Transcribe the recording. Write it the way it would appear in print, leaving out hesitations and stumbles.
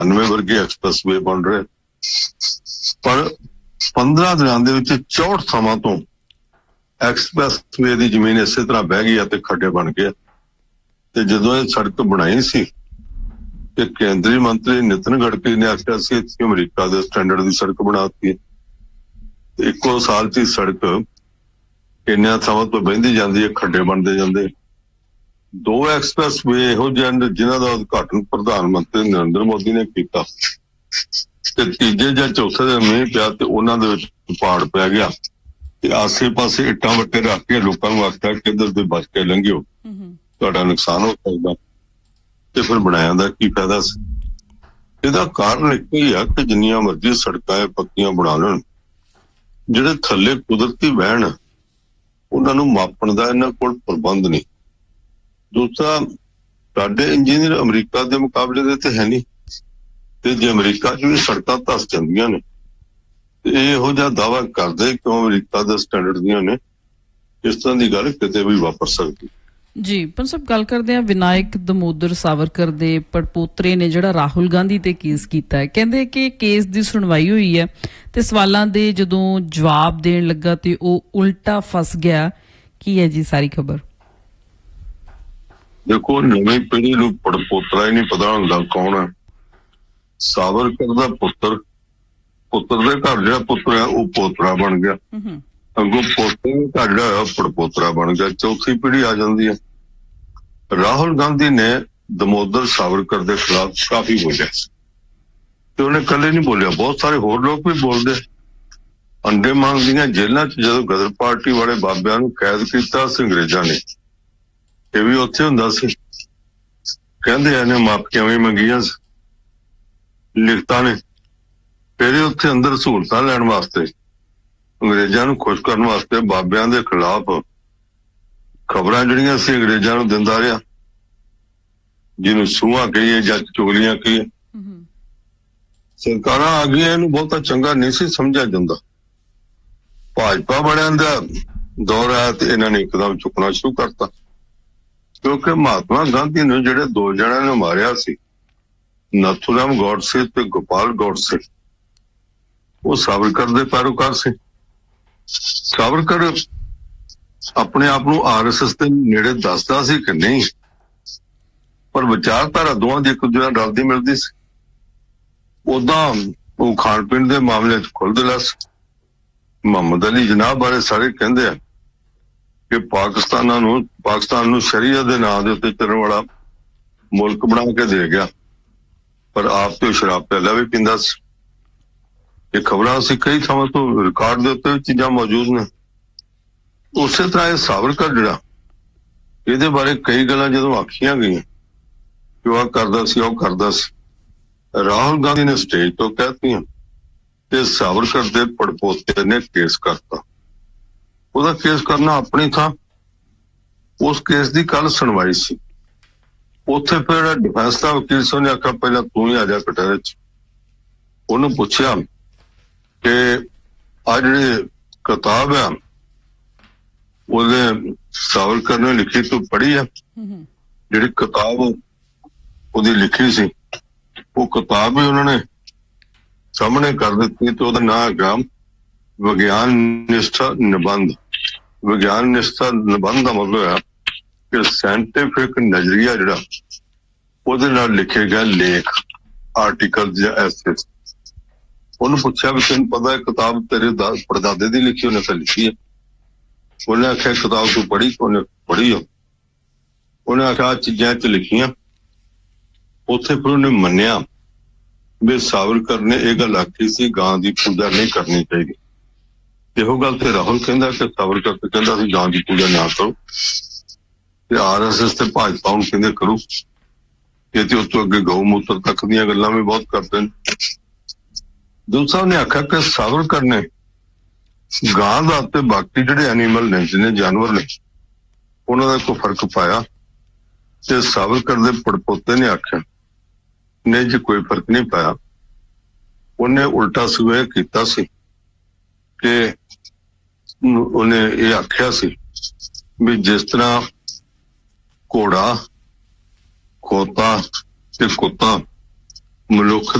99 वर्गे एक्सप्रैसवे बन रहे, पर 15 दिनां दे विच 64 ਥਾਵਾਂ ਤੋਂ एक्सप्रैसवे की जमीन इस तरह बह गई ते खड्डे बन गए। ते जदों ये सड़क बनाई सी ते केंद्रीय मंत्री नितिन गडकरी ने आख्या सी इत्थे अमरीका के स्टैंडर्ड की सड़क बनाती, इक्को साल च सड़क इन्नियां थावां तो बहिंदी जांदी है, खड्डे बनते जांदे। 2 एक्सप्रैसवे इहो ਜਿਹੇ जिन्हां दा उद्घाटन प्रधानमंत्री नरेंद्र मोदी ने किया ते तीजे जां चौथे दिन मींह पिया ते उन्हां दे विच पहाड़ पै गया ते आसे पासे इट्टां वट्टे रख के लोकां नूं आख्या कि इधर ते बच के लंघिओ, तुहाडा नुकसान हो सकदा। ते फिर बनाया दा की फायदा सी? इहदा कारण इक्को ही है कि जिन्नियां मर्जी सड़कां पक्कियां बना लैण, ਜਿਹੜੇ थल्ले कुदरती बहन उन्हां नूं मापण दा इन्हां कोल प्रबंध नहीं। दूसरा, साडे इंजीनियर अमरीका के मुकाबले दे ते है नहीं, ते जे अमरीका च भी सड़कां धस जांदियां ने ते इहो जिहा दावा करदे क्यों अमरीका दे स्टैंडर्ड दियां ने, इस तरह की गल किते भी वापर सकदी। जी पर सब गल करते हैं विनायक दमोदर सावरकर दे पड़पोतरे ने जिहड़ा राहुल गांधी ते केस कीता है, कहंदे कि केस दी सुनवाई हुई है ते सवालां दे जदों जवाब देण लगा ते ओह उल्टा फस गया। की है जी सारी खबर? देखो, नवी पीढ़ी नूं पड़पोतरा ही नहीं पता हुंदा कौन है। सावरकर दा पुत्र दे घर जिहड़ा पुत्र है वह पोतरा बन गया, अगों पोते दे घर जिहड़ा पड़पोतरा बन गया, चौथी पीढ़ी आ जाती है। राहुल गांधी ने दमोदर सावरकर के खिलाफ काफी बोलिया, तो उन्हें कले नहीं बोलिया, बहुत सारे होर लोग भी बोलते। अंडेमान दीयां जेलां च जदों गदर पार्टी वाले बाबियां नूं कैद कीता सी अंग्रेजां ने, ये भी उत्थे हुंदा सी। कहंदे इहने माफियां भी मंगियां सी, लिखतां ने, फिर उत्थे अंदर सहूलतां लैण वास्ते अंग्रेजां नूं खुश करन वास्ते बाबियां दे खिलाफ खबरां जिहड़ियां सी अंग्रेजां नूं दिंदा रहा, जिन्हों सूहां कहिए जां चुगलियां कहिए। सरकारां आ गईयां, इहनूं बहुता चंगा नहीं सी समझिया जांदा। भाजपा वालियां दा दौर आया ते इन्हां ने एकदम चुकना शुरू करता, क्योंकि महात्मा गांधी ने जिहड़े 2 जणिਆਂ ने मारिया सी, नाथूराम गौडसे ते गोपाल गौडसे, वो सावरकर दे पैरोकार से। सावरकर अपने आप को RSS के नेड़े दसदा सी कि नहीं, पर विचारधारा दोवां दी एक दूजे नाल रलदी मिलदी सी। उदां वो खाण पीण दे मामले च खुलदिला सी। मुहम्मद अली जनाब बारे सारे कहंदे आ कि पाकिस्तान नूं शरीयत दे नां दे उत्ते चलण वाला मुल्क बना के दे गया, पर आप तो शराब पहला भी पींदा सी। ये खबरां असीं कई थावां तो रिकॉर्ड दे उत्ते चीज़ां मौजूद ने। उसे तरह ये सावरकर जिहड़ा, इहदे बारे कई गल्लां जदों आखियां गईयां कि वह करदा सी, ओह करदा सी, राहुल गांधी ने स्टेज तो कहतियां ते सावरकर दे पड़पोते ने केस करता। ਉਹਦਾ केस करना अपनी था। उस केस की कल सुनवाई सी, उत्थे फिर डिफेंस का वकील से उन्हें आख्या पहला तू ही आ जा कटहरे च। उन्होंने पूछा कि आ जिहड़ी किताब है ਉਹਦੇ सावरकर ने लिखी तू पढ़ी है? जिहड़ी किताब ਉਹਦੀ लिखी सी वो किताब भी उन्होंने सामने कर दी, तो ਉਹਦਾ नाम है विज्ञान निष्ठा निबंध। विज्ञान निष्ठा निबंध का मतलब है कि साइंटिफिक नजरिया जिहड़ा ਉਹਦੇ ਨਾਲ लिखे गए लेख, आर्टिकल या ऐसे। उन्होंने पूछा भी तेन पता है किताब तेरे परदादे की लिखी? उन्हें तो लिखी है। उन्हें आख्या किताब तू पढ़ी? उन्हें पढ़ी हो। उन्हें आख्या चीजां च लिखियां। उत्थे फिर उन्हें मन्निया भी सावरकर ने यह गल आखी सी गां की पूजा नहीं करनी चाहिए। ਇਹੋ ਗੱਲ ਤੇ ਰਾਹੁਲ ਕਹਿੰਦਾ ਕਿ ਸਾਵਰਕਰ ਤੇ ਕਹਿੰਦਾ ਸੀ ਗਾਂ ਦੀ ਪੂਜਾ ਨਾ ਕਰੋ, ਤੇ RSS ਤੇ ਭਾਜਪਾ ਨੂੰ ਕਹਿੰਦੇ ਕਰੂ। ਇਹ ਤੇ ਉਸ ਤੋਂ ਅੱਗੇ ਗਊ ਮੂਤਰ ਤੱਕ ਦੀਆਂ ਗੱਲਾਂ ਵੀ ਬਹੁਤ ਕਰਦੇ ਨੇ। ਦੂਸਰਾ ਨੇ ਆਖਿਆ ਕਿ ਸਾਵਰਕਰ ਨੇ ਗਾਂ ਦਾ ਤੇ ਬਾਕੀ ਜਿਹੜੇ ਐਨੀਮਲ ਨੇ, ਜਿਹਨੇ ਜਾਨਵਰ ਨੇ, ਉਹਨਾਂ ਦਾ ਕੋਈ ਫਰਕ ਪਾਇਆ। ਤੇ ਸਾਵਰਕਰ ਦੇ ਪੜਪੋਤੇ ਨੇ ਆਖਿਆ ਨਹੀਂ ਜੀ ਕੋਈ ਫਰਕ ਨਹੀਂ ਪਾਇਆ। ਉਹਨੇ ਉਲਟਾ ਸਵੇਰ ਕੀਤਾ ਸੀ कि उन्हें ये आख्या सी भी जिस तरह घोड़ा, खोता ते कुत्ता ਮਨੁੱਖ